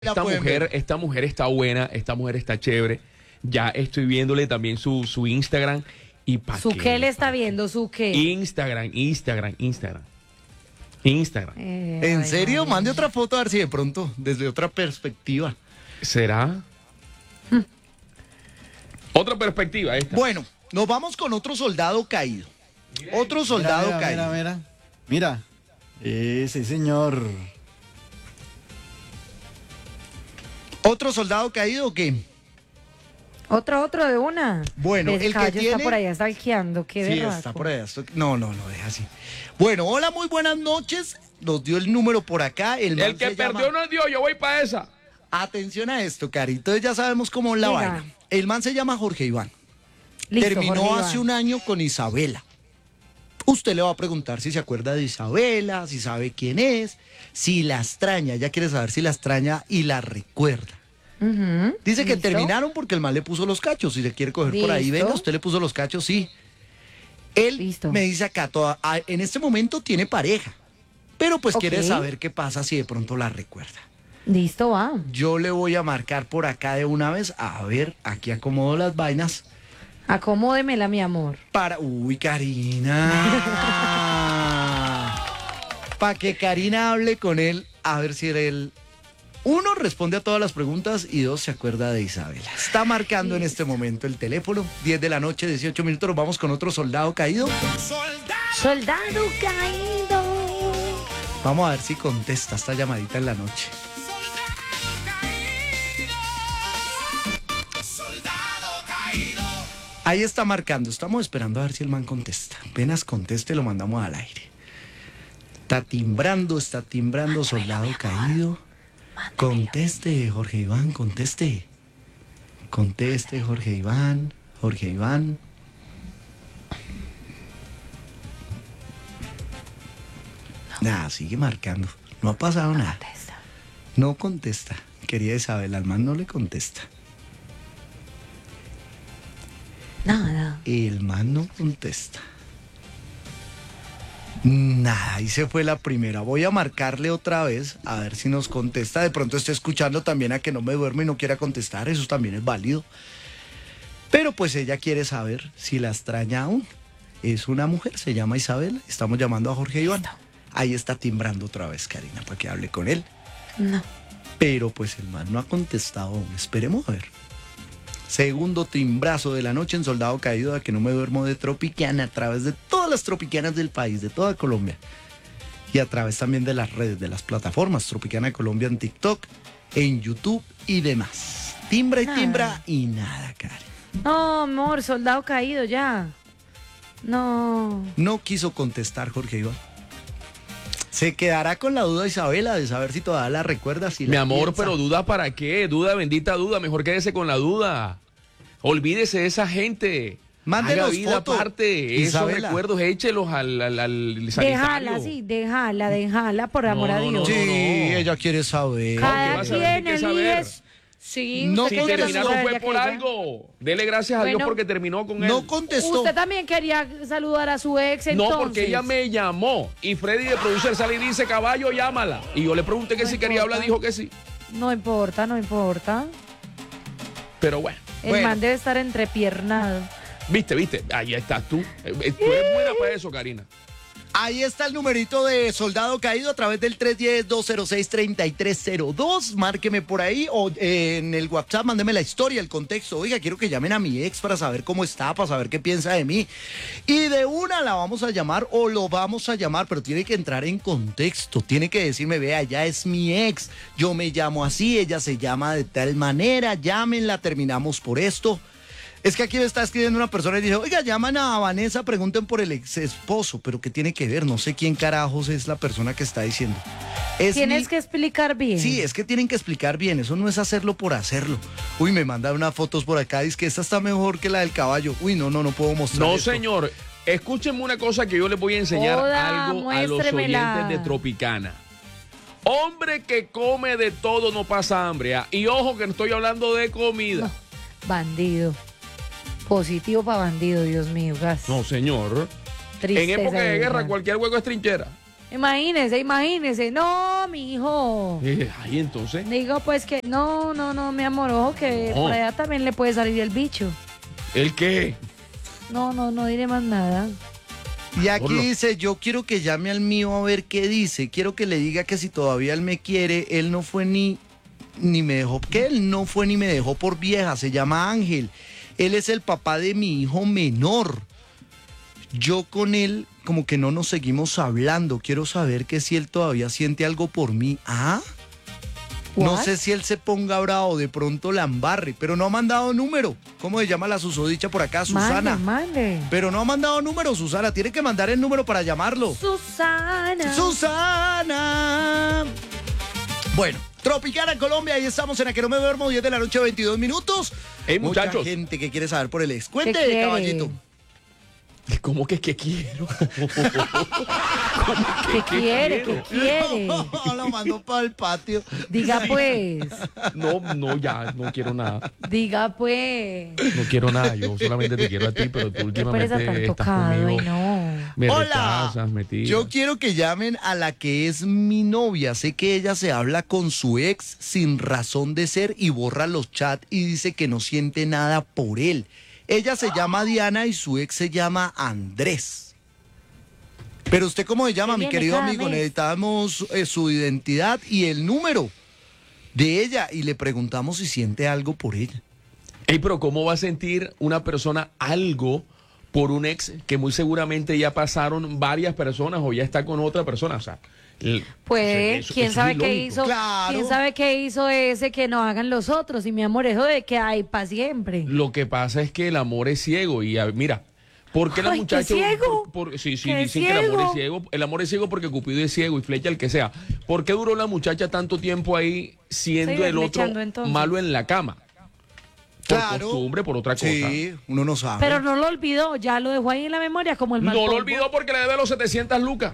Esta mujer está buena, esta mujer está chévere. Ya estoy viéndole también su Instagram. ¿Y para ¿Su qué le está viendo? ¿Su qué? Instagram. ¿En serio? Mande otra foto a ver si de pronto, desde otra perspectiva. ¿Será? Otra perspectiva esta. Bueno, nos vamos con otro soldado caído. Otro soldado caído. Mira. Sí, señor. ¿Otro soldado caído o qué? Otro de una. Bueno, el que tiene... está por allá stalkeando, qué Sí, berraco. está por allá. No, deja así. Bueno, hola, muy buenas noches. Nos dio el número por acá. El que perdió no dio, yo voy para esa. Atención a esto, Cari. Entonces ya sabemos cómo es la vaina. El man se llama Jorge Iván. Listo, terminó Jorge hace Iván. un año con Isabela. Usted le va a preguntar si se acuerda de Isabela, si sabe quién es, si la extraña. Ella quiere saber si la extraña y la recuerda. Dice que ¿Listo? terminaron porque el man le puso los cachos. Si le quiere coger por ahí, ¿Listo? venga, usted le puso los cachos, sí. Él ¿Listo? me dice acá, en este momento tiene pareja, pero pues quiere Ok. saber qué pasa si de pronto la recuerda. Listo, va. Yo le voy a marcar por acá de una vez, a ver, aquí acomodo las vainas. Acomódemela, mi amor. Uy, Karina. Para que Karina hable con él, a ver si él... Uno, responde a todas las preguntas y dos, se acuerda de Isabela. Está marcando en este momento el teléfono. 10 de la noche, 18 minutos. Nos vamos con otro soldado caído. Soldado caído. Vamos a ver si contesta esta llamadita en la noche. Ahí está marcando. Estamos esperando a ver si el man contesta. Apenas conteste, lo mandamos al aire. Está timbrando, soldado caído. Conteste, Jorge Iván, conteste. Conteste, Jorge Iván. Nada, sigue marcando. No ha pasado nada. No contesta. Querida Isabel, al man no le contesta. Nada. El man no contesta. Nada, ahí se fue la primera. Voy a marcarle otra vez a ver si nos contesta. De pronto está escuchando también a que no me duerme y no quiera contestar. Eso también es válido. Pero pues ella quiere saber si la extraña aún. Es una mujer, se llama Isabel. Estamos llamando a Jorge Iván. Ahí está timbrando otra vez, Karina, para que hable con él. No. Pero pues el man no ha contestado aún. Esperemos a ver. Segundo timbrazo de la noche en Soldado Caído, a que no me duermo de Tropicana, a través de todas las tropicanas del país, de toda Colombia. Y a través también de las redes, de las plataformas Tropicana Colombia en TikTok, en YouTube y demás. Timbra y timbra y nada, Karen. No, amor, soldado caído ya. No. No quiso contestar Jorge Iván. Se quedará con la duda Isabela de saber si todavía la recuerda. Si Mi la amor, piensa. pero ¿duda para qué? Duda, bendita duda. Mejor quédese con la duda. Olvídese de esa gente. Mándenos Haga vida fotos, aparte. Esos Isabela. recuerdos, échelos al sanitario. Déjala, sí, déjala, por amor a Dios. Sí, ella quiere saber. Cada vas a ver, quien hay que saber. elige. Sí, No usted Si quiere contestó. terminaron saludar fue a por aquella. algo. Dele gracias a Dios Bueno, porque terminó con él. No contestó. Usted también quería saludar a su ex, entonces. No, porque ella me llamó y Freddy de producer sale y dice, caballo, llámala. Y yo le pregunté que No si quería importa. hablar, dijo que sí. No importa. Pero bueno, El man debe estar entrepiernado. viste, ahí estás tú. Tú eres buena para eso, Karina. Ahí está el numerito de Soldado Caído a través del 310-206-3302. Márqueme por ahí o en el WhatsApp, mándeme la historia, el contexto. Oiga, quiero que llamen a mi ex para saber cómo está, para saber qué piensa de mí. Y de una la vamos a llamar o lo vamos a llamar, pero tiene que entrar en contexto. Tiene que decirme, vea, ella es mi ex, yo me llamo así, ella se llama de tal manera, llámenla, terminamos por esto. Es que aquí me está escribiendo una persona y dice, oiga, llaman a Vanessa, pregunten por el ex esposo, pero ¿qué tiene que ver? No sé quién carajos es la persona que está diciendo. Tienes que explicar bien. Sí, es que tienen que explicar bien, eso no es hacerlo por hacerlo. Uy, me mandan unas fotos por acá, dice que esta está mejor que la del caballo. Uy, no puedo mostrar No, esto. señor. Escúchenme una cosa que yo les voy a enseñar Hola, algo a los muéstremela. oyentes de Tropicana. Hombre que come de todo no pasa hambre. ¿Ah? Y ojo que no estoy hablando de comida. No, bandido. Positivo para bandido, Dios mío. Gas. No, señor. Tristeza En época de guerra verdad. cualquier hueco es trinchera. Imagínese. No, mi hijo. Ahí entonces. Digo, pues que no, mi amor, ojo, que por allá también le puede salir el bicho. ¿El qué? No diré más nada. Y aquí dice, yo quiero que llame al mío a ver qué dice. Quiero que le diga que si todavía él me quiere, él no fue ni me dejó, que él no fue ni me dejó por vieja. Se llama Ángel. Él es el papá de mi hijo menor. Yo con él como que no nos seguimos hablando. Quiero saber que si él todavía siente algo por mí. ¿Ah? No What? sé si él se ponga bravo, de pronto la embarre, pero no ha mandado número. ¿Cómo se llama la susodicha por acá? Susana. Mande. Pero no ha mandado número, Susana. Tiene que mandar el número para llamarlo. Susana. Susana. Bueno, Tropicana Colombia, ahí estamos en A Que No Me Duermo, 10 de la noche, 22 minutos. Hey, muchachos. Mucha gente que quiere saber por el ex. Cuente, ¿Qué quiere? caballito. ¿Cómo que quiero? ¿Qué quiere? ¿Qué quiere? Lo mandó para el patio. Diga pues. No, ya, no quiero nada. Diga pues. No quiero nada. Yo solamente te quiero a ti, pero tú Qué pereza últimamente tan estás tocado, ay conmigo. no. Me Hola. rechazas, me tiras. Yo quiero que llamen a la que es mi novia. Sé que ella se habla con su ex sin razón de ser y borra los chats y dice que no siente nada por él. Ella se llama Diana y su ex se llama Andrés. Pero usted, ¿cómo se llama, ¿Qué mi viene querido cada amigo? mes? Necesitamos su identidad y el número de ella y le preguntamos si siente algo por ella. Ey, pero ¿cómo va a sentir una persona algo por un ex que muy seguramente ya pasaron varias personas o ya está con otra persona? O sea, Pues, eso ¿quién es sabe qué ilógico. hizo? Claro. ¿Quién sabe qué hizo ese que no hagan los otros? Y mi amor, eso de que hay para siempre. Lo que pasa es que el amor es ciego y mira, ¿por qué la Ay, ¿qué muchacha? ciego? Sí, ¿Qué dicen que el amor ciego? es ciego. El amor es ciego porque Cupido es ciego y flecha el que sea. ¿Por qué duró la muchacha tanto tiempo ahí siendo Se iba el otro flechando, entonces. malo en la cama? Por costumbre, por otra cosa. Sí, uno no sabe. Pero no lo olvidó, ya lo dejó ahí en la memoria como el mal No lo polvo. olvidó porque le debe los 700 lucas.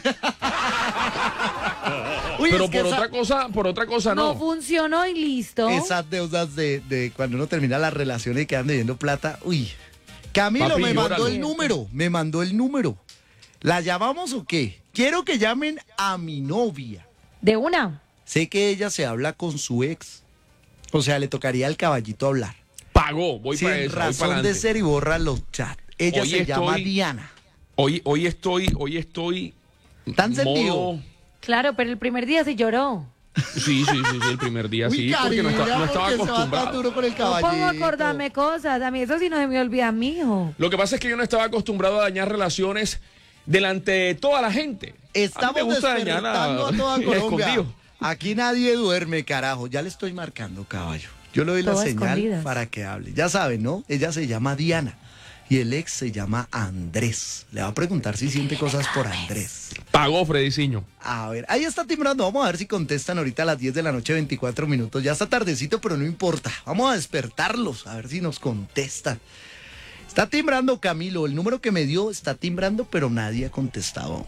Uy, Pero es que por otra cosa No no. funcionó y listo. esas deudas de cuando uno termina la relación y quedan debiendo plata. Uy. Camilo, Papi, me mandó llóralo. el número. Me mandó el número. ¿La llamamos o qué? Quiero que llamen a mi novia. De una. Sé que ella se habla con su ex. O sea, le tocaría al caballito hablar. Pagó, voy Sin para eso, voy razón para de adelante. ser y borra los chats. Ella Hoy se llama estoy- Diana. Hoy estoy ¿Tan sentido? modo- Claro, pero el primer día sí lloró. Sí, el primer día Uy, sí, porque no Karina, estaba ¿por qué se va tan acostumbrado. duro con el No pongo a caballito? acordarme cosas. A mí eso sí no se me olvida, mijo. Lo que pasa es que yo no estaba acostumbrado a dañar relaciones delante de toda la gente. Estamos a mí me gusta despertando a toda Colombia. escondido. Aquí nadie duerme, carajo. Ya le estoy marcando, caballo. Yo le doy la Todo a señal escondidas. para que hable. Ya saben, ¿no? Ella se llama Diana y el ex se llama Andrés. Le va a preguntar si siente cosas por Andrés. Pagó Frediciño. A ver, ahí está timbrando. Vamos a ver si contestan ahorita a las 10 de la noche, 24 minutos. Ya está tardecito, pero no importa. Vamos a despertarlos, a ver si nos contestan. Está timbrando Camilo. El número que me dio está timbrando, pero nadie ha contestado.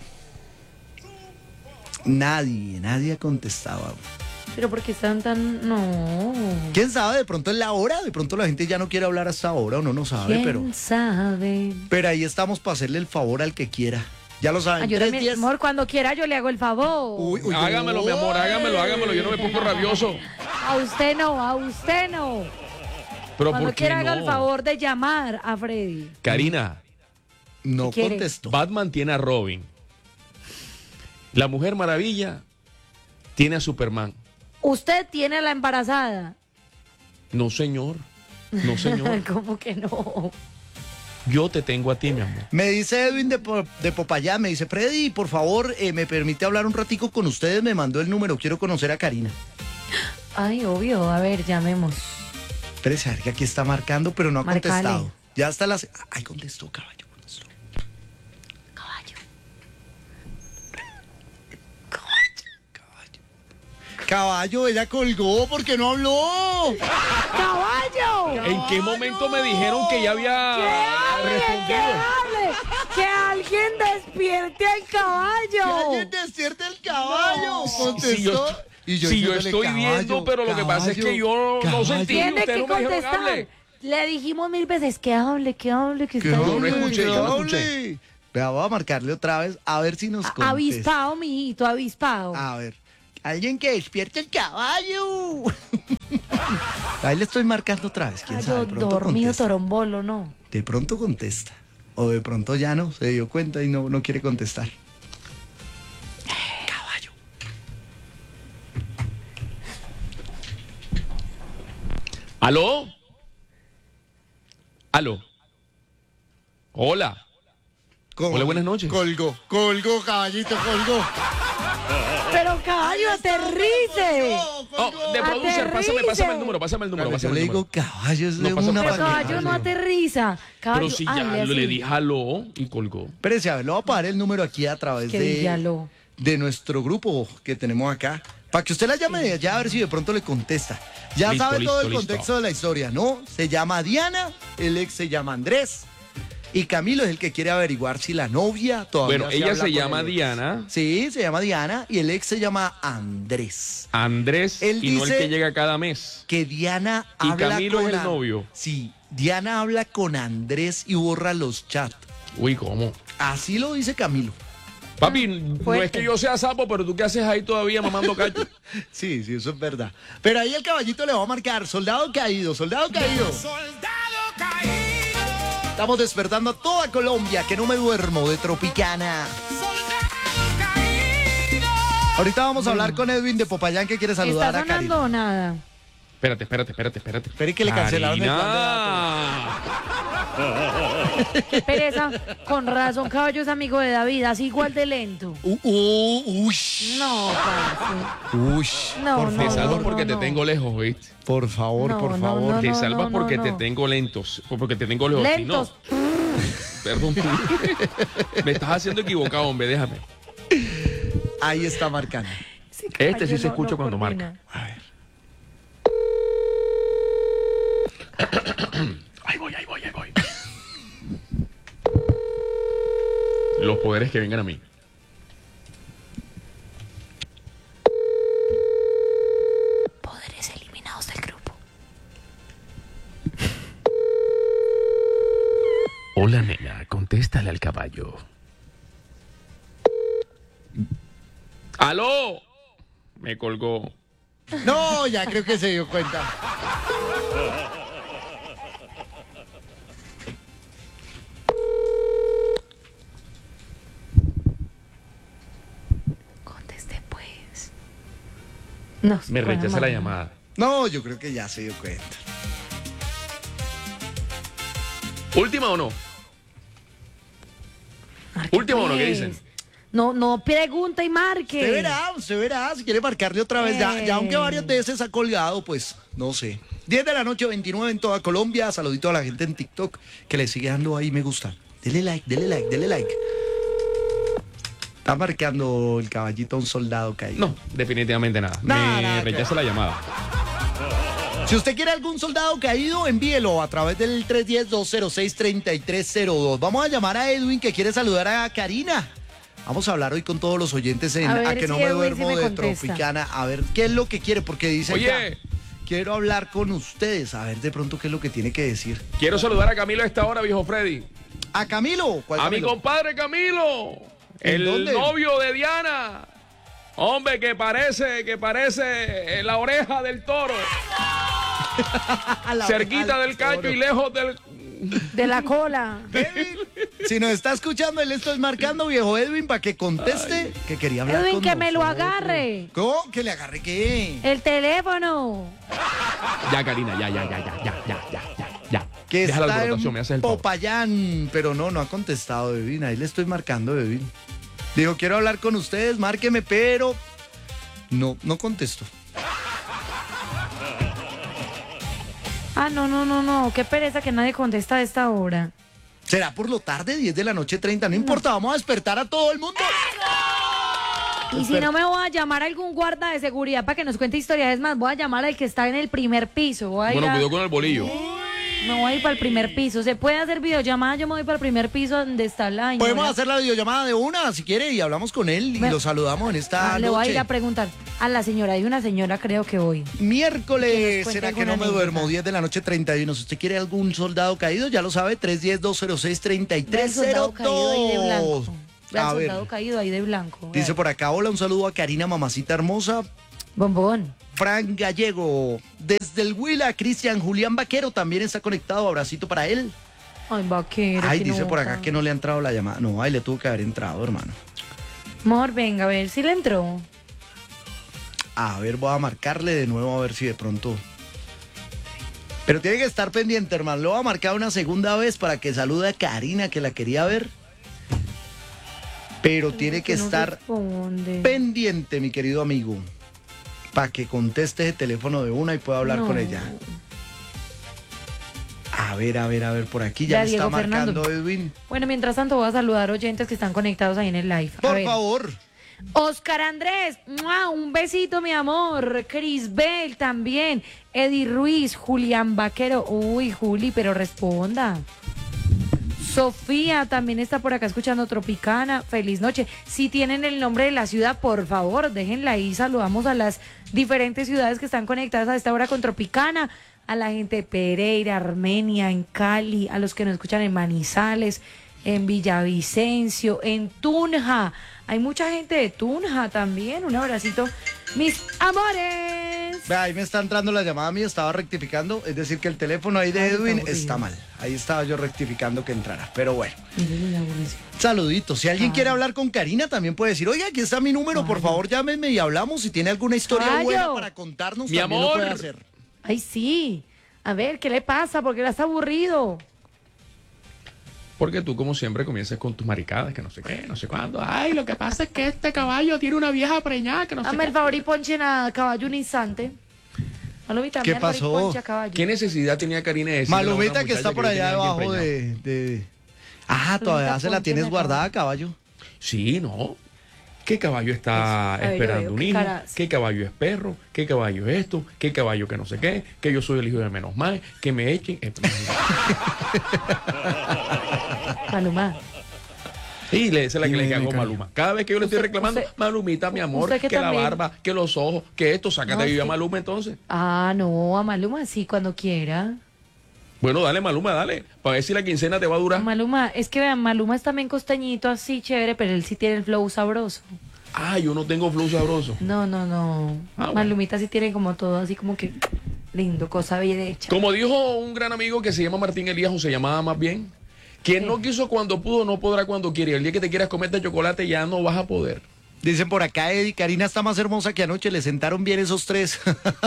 Nadie ha contestado. Pero porque están tan... No. ¿Quién sabe? De pronto es la hora. De pronto la gente ya no quiere hablar hasta ahora. Uno no sabe, ¿Quién sabe? pero ahí estamos para hacerle el favor al que quiera. Ya lo saben. Ayúdame, 310. amor, cuando quiera yo le hago el favor. Uy, uy, Hágamelo, mi amor, hágamelo. Yo no me pongo rabioso. A usted no. Pero Cuando ¿por qué quiera haga el no? favor de llamar a Freddy. Karina, No ¿Qué quiere? contestó. Batman tiene a Robin. La Mujer Maravilla tiene a Superman. Usted tiene a la embarazada. No, señor. No, señor. ¿Cómo que no? Yo te tengo a ti, mi amor. Me dice Edwin de Popayán, me dice, Freddy, por favor, me permite hablar un ratico con ustedes, me mandó el número, quiero conocer a Karina. Ay, obvio. A ver, llamemos. Espérese, a ver que aquí está marcando, pero no ha Márcale. contestado. Ya está las... Ay, contestó, caballo, contestó. Caballo, ella colgó porque no habló. ¡Caballo! ¿En qué momento me dijeron que ya había ¡Que respondido? hable! ¡Que alguien despierte al Que caballo! alguien despierte el caballo. Si Contestó. Y yo diciéndole, estoy caballo, viendo, pero lo que pasa es que caballo, yo no caballo. sentí. Tiene Usted que no me dijeron que contestar. hable. Le dijimos 1000 veces que hable, que Que está no hable, bien. escuché, que yo no hable. escuché. Vea, voy a marcarle otra vez a ver si nos contesta. Avispado, mijito, avispado. A ver. Alguien que despierte el caballo. Ahí le estoy marcando otra vez. ¿Quién sabe? De pronto Dormido contesta. torombolo, ¿no? De pronto contesta. O de pronto ya no, se dio cuenta y no quiere contestar. Caballo. ¿Aló? ¿Aló? Hola. Hola, buenas noches. Colgó, caballito, colgó. Pero caballo, aterrice. Oh, de producer, pásame el número. Yo le digo caballo, es de pasa una por Pero aquí. caballo no aterriza. Caballo, Pero si ya hable le así. dije aló y colgó. Espérese, a ver, le voy a pagar el número aquí a través Que dígalo. de nuestro grupo que tenemos acá. Para que usted la llame de allá a ver si de pronto le contesta. Ya Listo, sabe todo listo, el listo. contexto de la historia, ¿no? Se llama Diana, el ex se llama Andrés. Y Camilo es el que quiere averiguar si la novia todavía Bueno, se ella habla se con llama el ex. Diana, Sí, se llama Diana y el ex se llama Andrés. Andrés, Él y no el dice- que llega cada mes. Que Diana Y habla Camilo con es el novio. Sí, Diana habla con Andrés y borra los chats. Uy, ¿cómo? Así lo dice Camilo. Papi, no es Fuerte. que yo sea sapo, pero tú qué haces ahí todavía mamando cacho. Sí, eso es verdad. Pero ahí el caballito le va a marcar, soldado caído, soldado caído. Estamos despertando a toda Colombia, que no me duermo, de Tropicana. Ahorita vamos a hablar con Edwin de Popayán, que quiere saludar ¿Está a Karina. sonando o nada? Espérate. Espere que le cancelaron el plan de Karina. Qué pereza. Con razón, caballo es amigo de David, así igual de lento. Ush. No, parce. Ush. No, por no, Te favor, salvas no, porque te no. tengo lejos, ¿viste? por favor, No, por no, favor. no, Te salvas porque no. te tengo lentos. Porque te tengo lejos. Si Lentos. no, perdón. Me estás haciendo equivocado, hombre, déjame. Ahí está marcando. Ese Este caballo sí se no- escucha no cuando coordina. marca. A ver. Ahí voy. Los poderes que vengan a mí. Poderes eliminados del grupo. Hola, nena, contéstale al caballo. ¡Aló! Me colgó. No, ya creo que se dio cuenta. Conteste, pues. No, Me buena rechaza la madre. llamada. No, yo creo que ya se dio cuenta. ¿Última o no? Marque, Último, ¿o no? ¿Qué pues. dicen? No pregunta y marque. Usted verá, si quiere marcarle otra vez. Ya aunque varias veces ha colgado, pues, no sé. 10 de la noche, 29 en toda Colombia. Saludito a la gente en TikTok que le sigue dando ahí me gusta. Dele like. Está marcando el caballito a un soldado caído. No, definitivamente nada. Nada, Me nada, rechaza la llamada. Si usted quiere algún soldado caído, envíelo a través del 310-206-3302. Vamos a llamar a Edwin, que quiere saludar a Karina. Vamos a hablar hoy con todos los oyentes en A ver A que si no me Edwin duermo sí me de contesta. Tropicana. A ver qué es lo que quiere, porque dice Oye. acá, quiero hablar con ustedes. A ver de pronto qué es lo que tiene que decir. Quiero saludar a Camilo a esta hora, viejo Freddy. A Camilo. ¿Cuál A mi Camilo? compadre Camilo. ¿En El dónde? novio de Diana. Hombre, que parece la oreja del toro. A la Cerquita oreja del cacho toro. y lejos del... De la cola. Edwin, si nos está escuchando, él le estoy marcando, viejo Edwin, para que conteste que quería hablar Edwin, con que me lo nosotros. agarre. ¿Cómo? ¿Que le agarre qué? El teléfono. Ya, Karina, ya. Que Deja la está alborotación, me haces el favor. Popayán, pero no ha contestado, Edwin. Ahí le estoy marcando, Edwin. Dijo, quiero hablar con ustedes, márqueme, pero no contestó. Ah, no. Qué pereza que nadie contesta a esta hora. ¿Será por lo tarde, 10 de la noche 30? No importa, vamos a despertar a todo el mundo. Y si no me voy a llamar a algún guarda de seguridad para que nos cuente historias, es más, voy a llamar al que está en el primer piso. Voy a ir Bueno, a- cuidado con el bolillo. Me voy a ir para el primer piso. ¿Se puede hacer videollamada? Yo me voy para el primer piso donde está la señora. Podemos hacer la videollamada de una, si quiere, y hablamos con él y Me- lo saludamos en esta Le voy a noche. ir a preguntar. a la señora. Hay una señora, creo que hoy. Que Miércoles, nos cuente ¿será que no alguna me duermo? anécdota. 10 de la noche, 31. Si usted quiere algún soldado caído, ya lo sabe, 310-206-3302. Ve al soldado caído ahí de blanco. Ve A al ver, soldado caído ahí de blanco. dice Ve. por acá, hola, un saludo a Karina, mamacita hermosa. Bombón. Fran Gallego, desde el Huila, Cristian Julián Vaquero también está conectado, abracito para él. Ay, vaquero. Ay, qué dice por acá nota. que no le ha entrado la llamada. No, ay, le tuvo que haber entrado, hermano. Amor, venga, a ver si le entró. A ver, voy a marcarle de nuevo a ver si de pronto. Pero tiene que estar pendiente, hermano. Lo voy a marcar una segunda vez para que salude a Karina, que la quería ver. Pero tiene que no estar responde. pendiente, mi querido amigo, para que conteste el teléfono de una y pueda hablar No. con ella. A ver, por aquí ya Ya, me está Diego Fernando. marcando Edwin. Bueno, mientras tanto voy a saludar oyentes que están conectados ahí en el live. A Por ver. favor. Oscar Andrés, ¡mua! Un besito, mi amor. Crisbel también. Eddie Ruiz, Julián Vaquero. Uy, Juli, pero responda. Sofía también está por acá escuchando Tropicana. Feliz noche. Si tienen el nombre de la ciudad, por favor, déjenla ahí. Saludamos a las diferentes ciudades que están conectadas a esta hora con Tropicana. A la gente de Pereira, Armenia, en Cali, a los que nos escuchan en Manizales, en Villavicencio, en Tunja. Hay mucha gente de Tunja también. Un abracito, mis amores. Vea, ahí me está entrando la llamada mía, estaba rectificando. Es decir, que el teléfono ahí de Ay, está Edwin aburrido. está mal. Ahí estaba yo rectificando que entrara. Pero bueno. Miren la aburrición. Saluditos. Si alguien Ay. quiere hablar con Karina, también puede decir, oiga, aquí está mi número, por Caballo. favor, llámenme y hablamos. Si tiene alguna historia Caballo. buena para contarnos, Mi también amor. lo puede hacer. Ay, sí. A ver, ¿qué le pasa? ¿Por qué la está aburrido? Porque tú, como siempre, comienzas con tus maricadas, que no sé qué, no sé cuándo. Ay, lo que pasa es que este caballo tiene una vieja preñada, que no sé Dame el qué. favor y ponchen a caballo un instante. Malumita, ¿Qué dame el favor y pasó? ponche a caballo. ¿Qué necesidad tenía Karina de decirle a la otra Malumita que muchacha está por yo allá tenía a alguien debajo preñado? de... Ah, todavía Malumita, se la tienes pónteme guardada, caballo. Sí, no. ¿Qué caballo está Eso. A ver, yo esperando veo un qué hijo? cara hace. ¿Qué caballo es perro? ¿Qué caballo es esto? ¿Qué caballo que no sé qué? Que yo soy el hijo de menos mal, que me echen. Maluma. Sí, esa es la que le Dime, hago Karina. Maluma. Cada vez que yo le estoy Usted- reclamando, usted- Malumita, mi amor, usted que que la también- barba, que los ojos, que esto, sácate No, de vivir a sí. Maluma entonces. Ah, no, a Maluma sí, cuando quiera. Bueno, dale, Maluma, dale. Para ver si la quincena te va a durar. Maluma, es que vean, Maluma es también costeñito así, chévere, pero él sí tiene el flow sabroso. Ah, yo no tengo flow sabroso. No. Ah, bueno. Malumita sí tiene como todo así como que lindo, cosa bien hecha. Como dijo un gran amigo que se llama Martín Elías, o se llamaba más bien, quien no quiso cuando pudo, no podrá cuando quiere. El día que te quieras comerte chocolate ya no vas a poder. Dicen por acá, Eddie, Karina está más hermosa que anoche, le sentaron bien esos tres.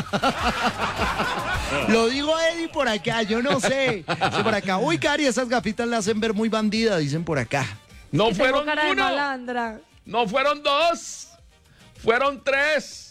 Lo digo Eddie por acá, yo no sé. Dice por acá, uy, Cari, esas gafitas la hacen ver muy bandida, dicen por acá. No Tengo fueron cara de uno, malandra. no fueron dos, fueron tres.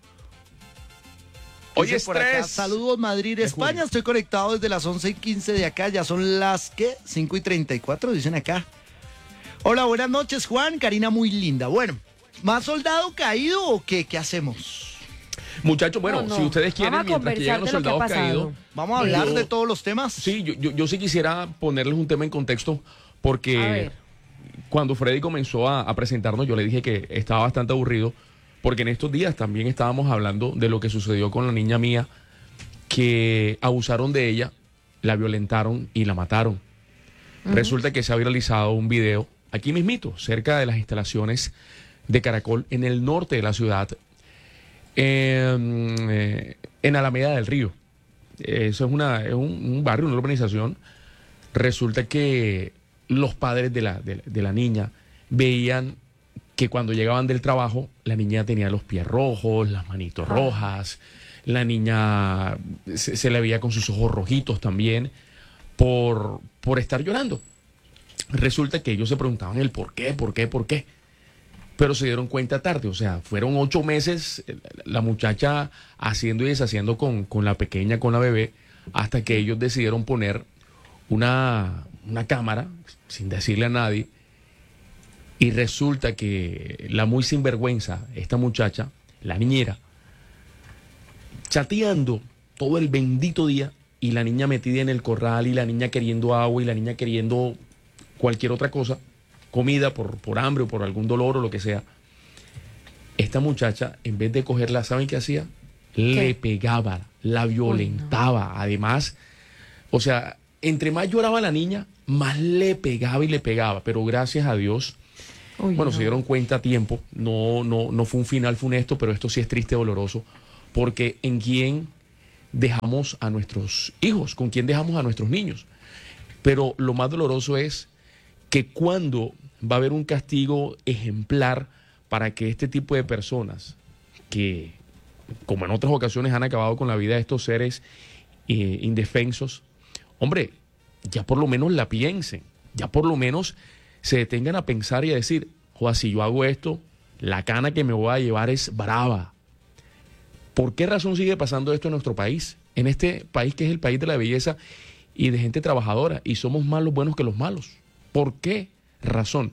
Hoy Dice es por acá, tres. saludos Madrid, de España, julio. estoy conectado desde las 11:15 de acá, ya son las, ¿qué? 5:34, dicen acá. Hola, buenas noches, Juan, Karina muy linda. Bueno, ¿más soldado caído o qué? ¿Qué hacemos? Muchachos, bueno, No. si ustedes quieren, Vamos a mientras que llegan los conversar de lo que ha soldados pasado. caídos. ¿Vamos a hablar Yo- de todos los temas? Sí, yo sí quisiera ponerles un tema en contexto, A porque ver. cuando Freddy comenzó a presentarnos, yo le dije que estaba bastante aburrido, porque en estos días también estábamos hablando de lo que sucedió con la niña mía, que abusaron de ella, la violentaron y la mataron. Resulta que se ha viralizado un video aquí mismito, cerca de las instalaciones de Caracol, en el norte de la ciudad, en Alameda del Río. Eso es un barrio, una urbanización. Resulta que los padres de la niña veían que cuando llegaban del trabajo, la niña tenía los pies rojos, las manitos rojas, la niña se le veía con sus ojos rojitos también por estar llorando. Resulta que ellos se preguntaban el por qué, pero se dieron cuenta tarde, o sea, fueron 8 meses la muchacha haciendo y deshaciendo con la pequeña, con la bebé, hasta que ellos decidieron poner una cámara, sin decirle a nadie, y resulta que la muy sinvergüenza, esta muchacha, la niñera, chateando todo el bendito día, y la niña metida en el corral, y la niña queriendo agua, y la niña queriendo cualquier otra cosa, comida por hambre o por algún dolor o lo que sea. esta muchacha, en vez de cogerla, ¿saben qué hacía? Le pegaba, la violentaba. Además, o sea, entre más lloraba la niña, más le pegaba y le pegaba. Pero gracias a Dios, se dieron cuenta a tiempo. No fue un final funesto, pero esto sí es triste y doloroso. Porque ¿en quién dejamos a nuestros hijos? ¿Con quién dejamos a nuestros niños? Pero lo más doloroso es que cuando va a haber un castigo ejemplar para que este tipo de personas que, como en otras ocasiones, han acabado con la vida de estos seres indefensos, hombre, ya por lo menos la piensen, ya por lo menos se detengan a pensar y a decir, joder, si yo hago esto, la cana que me voy a llevar es brava. ¿Por qué razón sigue pasando esto en nuestro país? En este país que es el país de la belleza y de gente trabajadora, y somos más los buenos que los malos. ¿Por qué razón?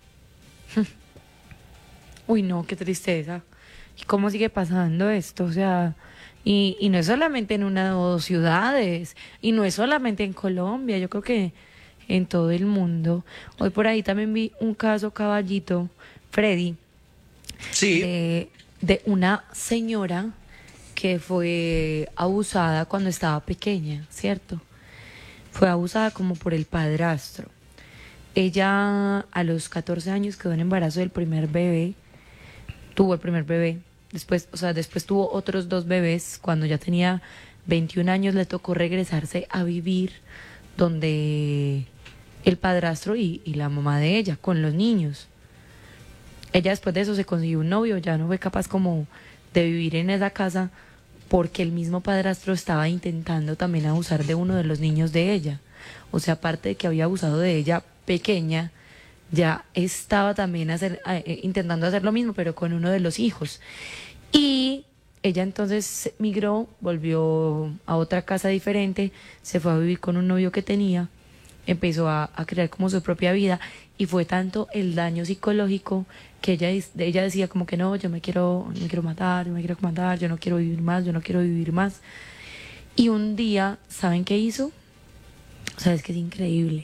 Uy, no, qué tristeza. ¿Y cómo sigue pasando esto? O sea, y no es solamente en una o dos ciudades, y no es solamente en Colombia, yo creo que en todo el mundo. Hoy por ahí también vi un caso, Caballito, Freddy, Sí. de una señora que fue abusada cuando estaba pequeña, ¿cierto? Fue abusada como por el padrastro. Ella a los 14 años quedó en embarazo del primer bebé, tuvo el primer bebé, después tuvo otros 2 bebés. Cuando ya tenía 21 años le tocó regresarse a vivir donde el padrastro y la mamá de ella, con los niños. Ella después de eso se consiguió un novio, ya no fue capaz como de vivir en esa casa porque el mismo padrastro estaba intentando también abusar de uno de los niños de ella. O sea, aparte de que había abusado de ella pequeña, ya estaba también intentando hacer lo mismo, pero con uno de los hijos. Y ella entonces migró, volvió a otra casa diferente, se fue a vivir con un novio que tenía, empezó a crear como su propia vida, y fue tanto el daño psicológico que ella decía como que no, yo me quiero matar, yo no quiero vivir más. Y un día, ¿saben qué hizo? O sea, es que es increíble.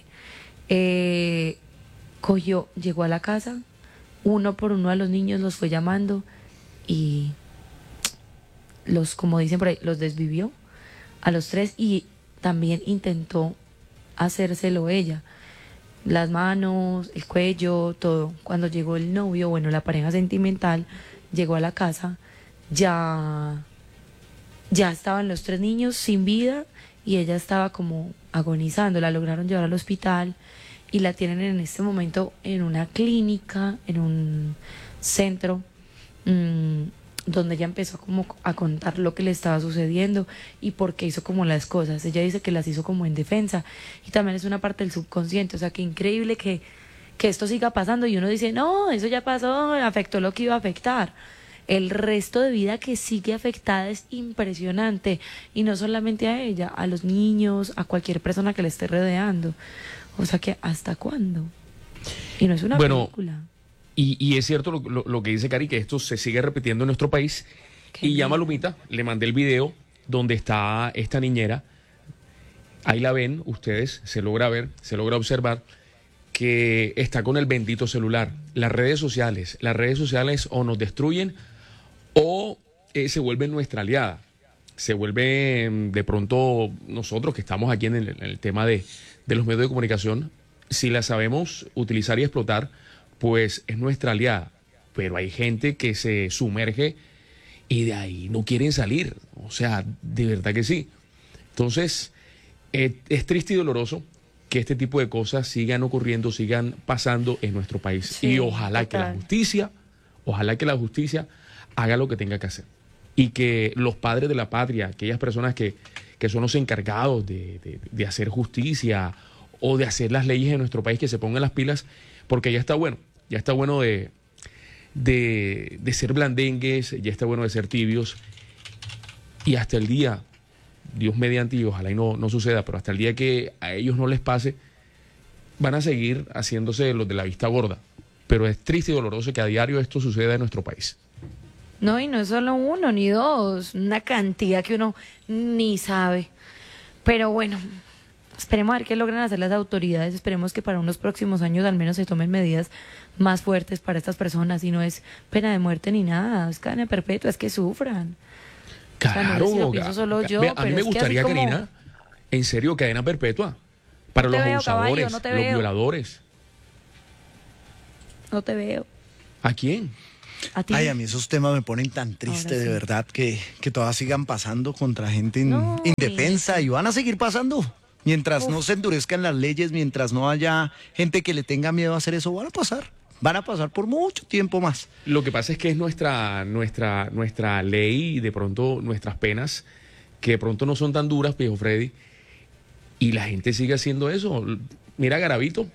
Llegó a la casa, uno por uno a los niños los fue llamando y como dicen por ahí, los desvivió a los 3, y también intentó hacérselo ella. Las manos, el cuello, todo. Cuando llegó el novio, bueno, la pareja sentimental, llegó a la casa, ya estaban los 3 niños sin vida y ella estaba como agonizando. La lograron llevar al hospital y la tienen en este momento en una clínica, en un centro, donde ella empezó como a contar lo que le estaba sucediendo y por qué hizo como las cosas. Ella dice que las hizo como en defensa, y también es una parte del subconsciente. O sea, que increíble que esto siga pasando, y uno dice, no, eso ya pasó, afectó lo que iba a afectar. El resto de vida que sigue afectada es impresionante, y no solamente a ella, a los niños, a cualquier persona que le esté rodeando. O sea, que ¿hasta cuándo? Y no es una película. Y es cierto lo que dice Cari, que esto se sigue repitiendo en nuestro país. Y ya Malumita, le mandé el video donde está esta niñera. Ahí la ven ustedes, se logra ver, se logra observar que está con el bendito celular. Las redes sociales o nos destruyen o se vuelven nuestra aliada. Se vuelven de pronto nosotros que estamos aquí en el tema de los medios de comunicación, si la sabemos utilizar y explotar, pues es nuestra aliada. Pero hay gente que se sumerge y de ahí no quieren salir. O sea, de verdad que sí. Entonces, es triste y doloroso que este tipo de cosas sigan ocurriendo, sigan pasando en nuestro país. Sí, y ojalá que la justicia haga lo que tenga que hacer. Y que los padres de la patria, aquellas personas que son los encargados de hacer justicia o de hacer las leyes en nuestro país, que se pongan las pilas, porque ya está bueno de ser blandengues, ya está bueno de ser tibios, y hasta el día, Dios mediante, y ojalá y no suceda, pero hasta el día que a ellos no les pase, van a seguir haciéndose los de la vista gorda. Pero es triste y doloroso que a diario esto suceda en nuestro país. No, y no es solo uno ni dos, una cantidad que uno ni sabe. Pero bueno, Esperemos a ver qué logran hacer las autoridades. Esperemos que para unos próximos años al menos se tomen medidas más fuertes para estas personas y no es pena de muerte ni nada, es cadena perpetua, es que sufran. O sea, no sé si lo pienso solo yo, a mí pero me es que gustaría, así como- Karina, en serio, cadena perpetua para No te los veo, abusadores, caballo, no te los veo. violadores. No te veo. ¿A quién? A ti. Ay, a mí esos temas me ponen tan triste, Ahora de sí. verdad, que todas sigan pasando contra gente No, indefensa y van a seguir pasando. Mientras no se endurezcan las leyes, mientras no haya gente que le tenga miedo a hacer eso, van a pasar. Van a pasar por mucho tiempo más. Lo que pasa es que es nuestra ley y de pronto nuestras penas, que de pronto no son tan duras, viejo Freddy, y la gente sigue haciendo eso. Mira Garavito,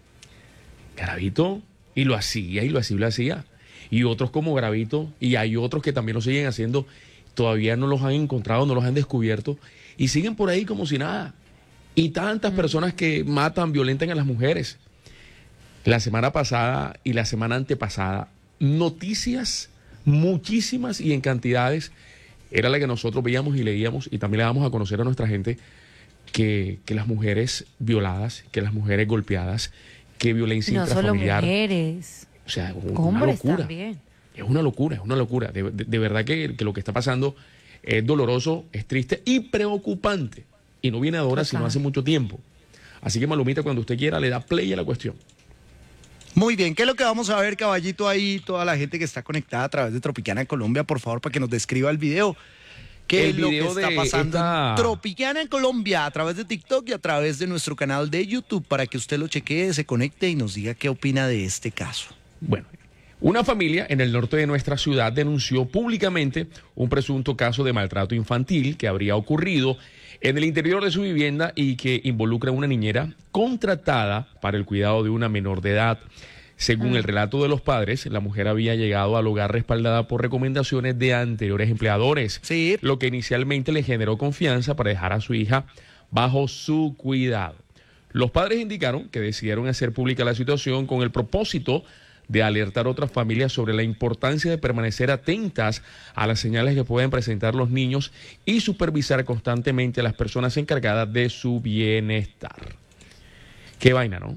y lo hacía, y lo hacía. Y otros como Garavito, y hay otros que también lo siguen haciendo, todavía no los han encontrado, no los han descubierto, y siguen por ahí como si nada. Y tantas personas que matan, violentan a las mujeres. La semana pasada y la semana antepasada, noticias muchísimas y en cantidades, era la que nosotros veíamos y leíamos, y también le damos a conocer a nuestra gente que las mujeres violadas, que las mujeres golpeadas, que violencia Y no solo intrafamiliar. mujeres, O sea, una hombres locura. también. Es una locura, es una locura. De verdad que lo que está pasando es doloroso, es triste y preocupante. Y no viene ahora, sino Total. hace mucho tiempo. Así que, Malumita, cuando usted quiera, le da play a la cuestión. Muy bien, ¿qué es lo que vamos a ver, caballito, ahí? Toda la gente que está conectada a través de Tropicana en Colombia, por favor, para que nos describa el video. ¿Qué El es lo que video está de pasando esta- en Tropicana en Colombia a través de TikTok y a través de nuestro canal de YouTube para que usted lo chequee, se conecte y nos diga qué opina de este caso? Bueno, una familia en el norte de nuestra ciudad denunció públicamente un presunto caso de maltrato infantil que habría ocurrido en el interior de su vivienda y que involucra a una niñera contratada para el cuidado de una menor de edad. Según el relato de los padres, la mujer había llegado al hogar respaldada por recomendaciones de anteriores empleadores, Sí. lo que inicialmente le generó confianza para dejar a su hija bajo su cuidado. Los padres indicaron que decidieron hacer pública la situación con el propósito de alertar a otras familias sobre la importancia de permanecer atentas a las señales que pueden presentar los niños y supervisar constantemente a las personas encargadas de su bienestar. Qué vaina, ¿no?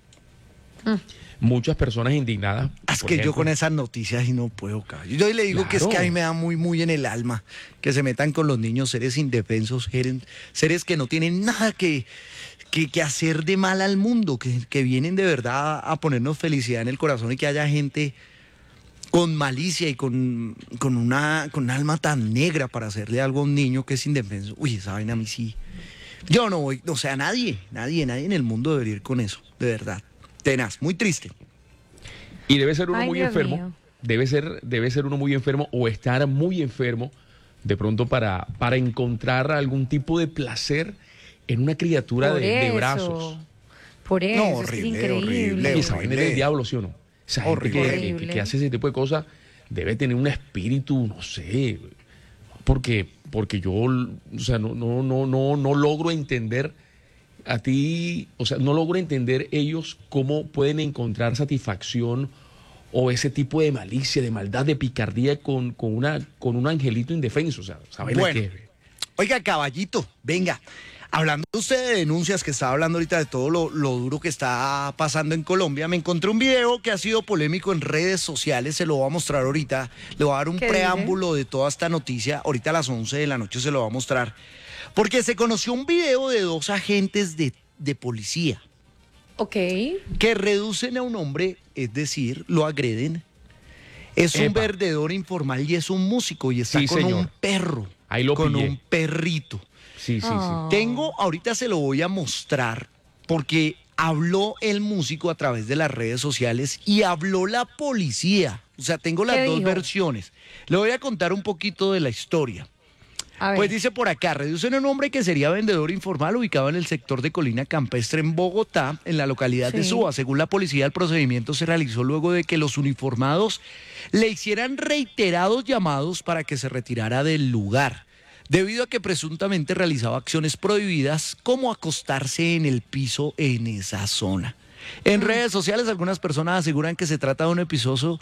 Muchas personas indignadas. Es por que yo ejemplo, con esas noticias y no puedo, caballo. Yo le digo que es que a mí Claro. me da muy, muy en el alma que se metan con los niños, seres indefensos, seres que no tienen nada que hacer de mal al mundo, que vienen de verdad a ponernos felicidad en el corazón y que haya gente con malicia y con un alma tan negra para hacerle algo a un niño que es indefenso. Uy, esa vaina a mí sí. Yo no voy, o sea, nadie en el mundo debería ir con eso, de verdad. Tenaz, muy triste. Y debe ser uno Ay, muy Dios enfermo. mío. Debe ser uno muy enfermo o estar muy enfermo de pronto para encontrar algún tipo de placer en una criatura Por de eso, brazos. Por eso, No, es que horrible, es increíble. horrible. Esa vaina es del diablo, ¿sí o no? Esa gente Horrible. que hace ese tipo de cosas debe tener un espíritu, no sé, porque yo, o sea, no logro entender a ti, o sea, no logro entender ellos cómo pueden encontrar satisfacción o ese tipo de malicia, de maldad, de picardía con un angelito indefenso, o sea, ¿saben Bueno. qué? Oiga, caballito, venga. Hablando usted de denuncias, que estaba hablando ahorita de todo lo duro que está pasando en Colombia, me encontré un video que ha sido polémico en redes sociales, se lo voy a mostrar ahorita, le voy a dar un ¿Qué dice? preámbulo de toda esta noticia, ahorita a las 11 de la noche se lo voy a mostrar, porque se conoció un video de dos agentes de policía Ok. que reducen a un hombre, es decir, lo agreden. Es un Epa. vendedor informal y es un músico y está Sí, con señor. un perro, Ahí lo con pillé. un perrito. Sí, sí, sí. Oh. Tengo, ahorita se lo voy a mostrar porque habló el músico a través de las redes sociales y habló la policía. O sea, tengo las ¿Qué dos dijo? versiones. Le voy a contar un poquito de la historia. A ver. Pues dice por acá, reducen a un hombre que sería vendedor informal ubicado en el sector de Colina Campestre en Bogotá, en la localidad de Sí. Suba. Según la policía, el procedimiento se realizó luego de que los uniformados le hicieran reiterados llamados para que se retirara del lugar, debido a que presuntamente realizaba acciones prohibidas como acostarse en el piso en esa zona. En redes sociales algunas personas aseguran que se trata de un episodio,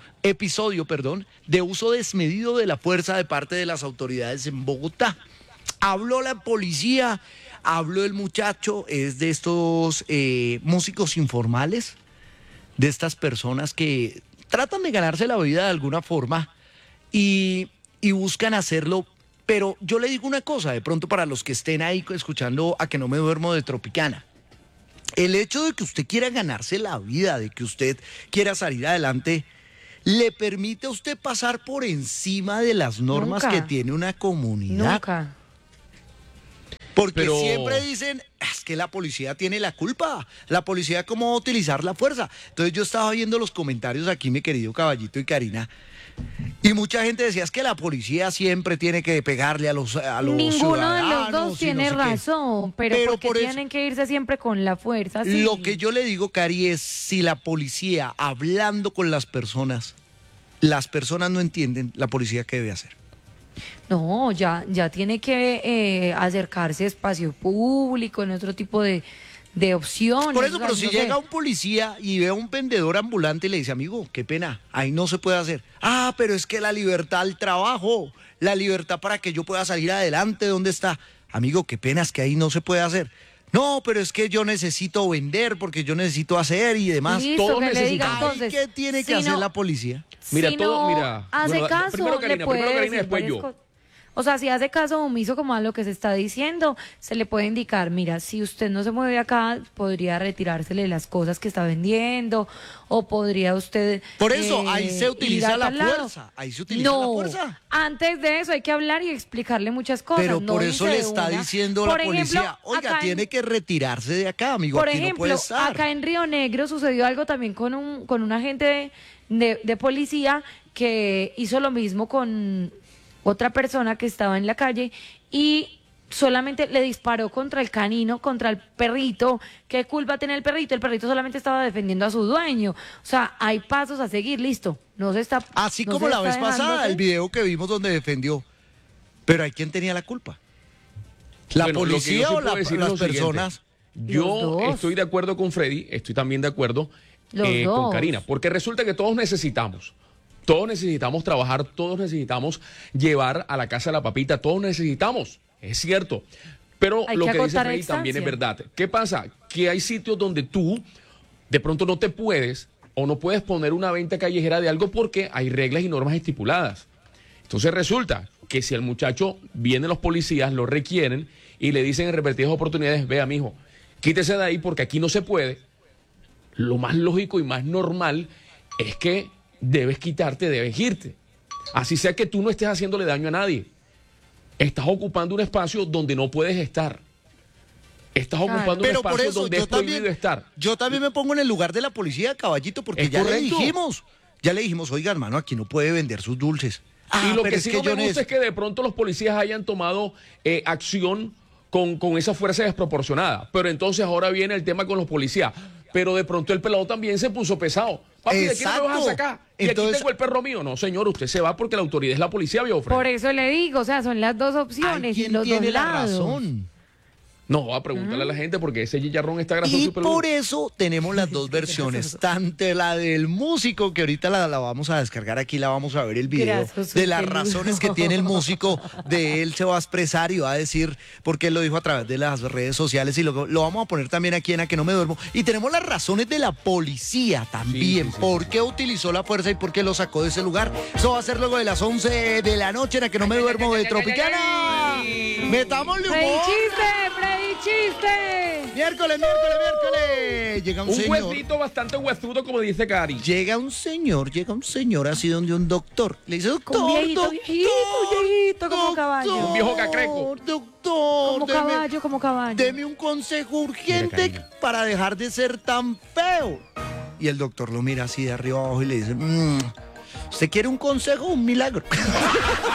de uso desmedido de la fuerza de parte de las autoridades en Bogotá. Habló la policía, Hablo del muchacho, es de estos músicos informales, de estas personas que tratan de ganarse la vida de alguna forma y buscan hacerlo. Pero yo le digo una cosa, de pronto para los que estén ahí escuchando A Que No Me Duermo de Tropicana. El hecho de que usted quiera ganarse la vida, de que usted quiera salir adelante, le permite a usted pasar por encima de las normas Nunca. que tiene una comunidad. Nunca. Porque Pero- siempre dicen, es que la policía tiene la culpa. La policía, ¿cómo va a utilizar la fuerza? Entonces yo estaba viendo los comentarios aquí, mi querido Caballito y Karina, y mucha gente decía, es que la policía siempre tiene que pegarle a los Ninguno de los ciudadanos dos y no tiene sé qué. razón, pero porque por eso- tienen que irse siempre con la fuerza. Sí. Lo que yo le digo, Cari, es si la policía, hablando con las personas no entienden, la policía, ¿qué debe hacer? No, ya tiene que acercarse a espacio público, en otro tipo de opciones. Por eso, o sea, pero si no sé. llega un policía y ve a un vendedor ambulante y le dice, amigo, qué pena, ahí no se puede hacer. Ah, pero es que la libertad al trabajo, la libertad para que yo pueda salir adelante, ¿dónde está? Amigo, qué pena, es que ahí no se puede hacer. No, pero es que yo necesito vender porque yo necesito hacer y demás. Listo, todos que le diga necesitamos. entonces. ¿Qué tiene que si hacer no- la policía? Mira, si todo, no mira, hace bueno, caso, primero Karina, le puede primero Karina y decir después varias yo. cosas. O sea, si hace caso omiso como a lo que se está diciendo, se le puede indicar, mira, si usted no se mueve acá, podría retirársele las cosas que está vendiendo, o podría usted... Por eso, ahí se ir utiliza a la tal lado. fuerza, ahí se utiliza No, la fuerza. antes de eso hay que hablar y explicarle muchas cosas. Pero no por eso irse le de está una. diciendo la Por ejemplo, policía, oiga, acá en- tiene que retirarse de acá, amigo, Por aquí no puede ejemplo, estar. acá en Río Negro sucedió algo también con un agente de policía que hizo lo mismo con otra persona que estaba en la calle y solamente le disparó contra el canino, contra el perrito. ¿Qué culpa tiene el perrito? El perrito solamente estaba defendiendo a su dueño. O sea, hay pasos a seguir, listo. No se está... Así no como se la está vez pasada, dejándose. el video que vimos donde defendió. Pero ¿hay quién tenía la culpa? ¿La Bueno, lo que yo policía sí o puedo decir es las lo siguiente. personas? Los Yo dos. estoy de acuerdo con Freddy, estoy también de acuerdo Los con dos. Karina, porque resulta que todos necesitamos trabajar, todos necesitamos llevar a la casa la papita, todos necesitamos, es cierto. Pero Hay lo que que dice agotar Freddy también es distancia. verdad. ¿Qué pasa? Que hay sitios donde tú de pronto no te puedes o no puedes poner una venta callejera de algo porque hay reglas y normas estipuladas. Entonces resulta que si el muchacho vienen los policías, lo requieren y le dicen en repetidas oportunidades, vea, mijo, quítese de ahí porque aquí no se puede. Lo más lógico y más normal es que debes quitarte, debes irte. Así sea que tú no estés haciéndole daño a nadie. Estás ocupando un espacio donde no puedes estar. Estás Claro. ocupando un Pero por espacio eso donde es prohibido estar. yo también me pongo en el lugar de la policía, caballito, porque Es ya correcto. le dijimos, oiga, hermano, aquí no puede vender sus dulces. Y lo pero que sí no me gusta neces- es que de pronto los policías hayan tomado acción con esa fuerza desproporcionada. Pero entonces ahora viene el tema con los policías. Pero de pronto el pelado también se puso pesado. Papi, ¿de quién me vas a Exacto. sacar? Y Entonces- aquí tengo el perro mío. No, señor, usted se va porque la autoridad es la policía, viejo Fred. Por eso le digo, o sea, son las dos Ay, opciones y ¿quién los dos tiene la lados. razón? No, a preguntarle a la gente porque ese chicharrón está grasoso Y y peludo. por eso tenemos las dos versiones, tanto la del músico, que ahorita la vamos a descargar aquí, la vamos a ver el video, Grasoso de las peludo. razones que tiene el músico, de él se va a expresar y va a decir, porque él lo dijo a través de las redes sociales, y lo vamos a poner también aquí en A Que No Me Duermo. Y tenemos las razones de la policía también, Sí, sí, por qué utilizó la fuerza y por qué lo sacó de ese lugar. Eso va a ser luego de las 11 de la noche en A Que No Me Duermo de Tropicana. ¡Metámosle Freddy humor! chiste, Freddy chiste. Miércoles. Llega un Un señor. huesito bastante huesudo, como dice Cari. Llega un señor así donde un doctor. Le dice, doctor, Un viejito, doctor, viejito, como doctor, caballo. Un viejo cacreco. Doctor, Como caballo. deme un consejo urgente Mira, Karina. para dejar de ser tan feo. Y el doctor lo mira así de arriba abajo y le dice, ¿usted quiere un consejo o un milagro?